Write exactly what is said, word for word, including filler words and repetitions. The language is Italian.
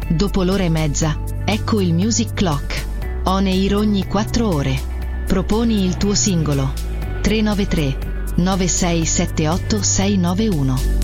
Dopo l'ora e mezza, ecco il Music Clock. On air ogni quattro ore. Proponi il tuo singolo. tre nove tre nove sei sette otto sei nove uno.